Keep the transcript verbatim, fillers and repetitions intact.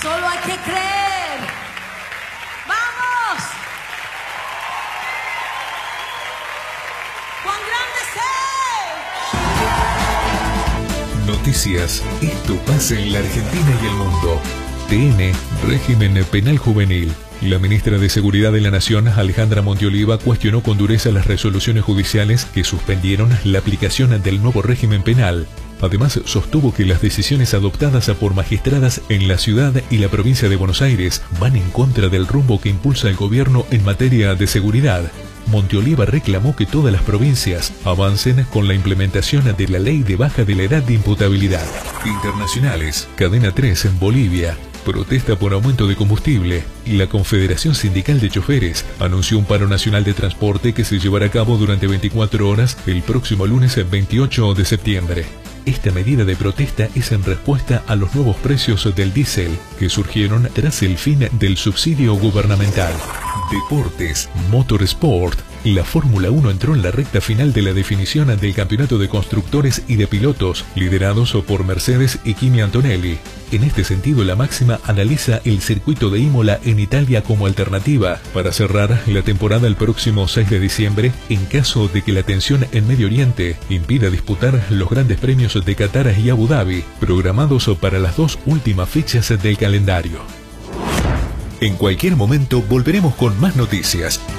Solo hay que creer. ¡Vamos! ¡Cuán grande es! Noticias. Esto pasa en la Argentina y el mundo. T N, régimen penal juvenil. La ministra de Seguridad de la Nación, Alejandra Montioliva, cuestionó con dureza las resoluciones judiciales que suspendieron la aplicación del nuevo régimen penal. Además, sostuvo que las decisiones adoptadas por magistradas en la ciudad y la provincia de Buenos Aires van en contra del rumbo que impulsa el gobierno en materia de seguridad. Montioliva reclamó que todas las provincias avancen con la implementación de la ley de baja de la edad de imputabilidad. Internacionales. Cadena tres en Bolivia. Protesta por aumento de combustible. La Confederación Sindical de Choferes anunció un paro nacional de transporte que se llevará a cabo durante veinticuatro horas el próximo lunes veintiocho de septiembre. Esta medida de protesta es en respuesta a los nuevos precios del diésel que surgieron tras el fin del subsidio gubernamental. Deportes. Motorsport. La Fórmula uno entró en la recta final de la definición del campeonato de constructores y de pilotos, liderados por Mercedes y Kimi Antonelli. En este sentido, la máxima analiza el circuito de Imola en Italia como alternativa para cerrar la temporada el próximo seis de diciembre en caso de que la tensión en Medio Oriente impida disputar los grandes premios de Qatar y Abu Dhabi, programados para las dos últimas fechas del calendario. En cualquier momento volveremos con más noticias.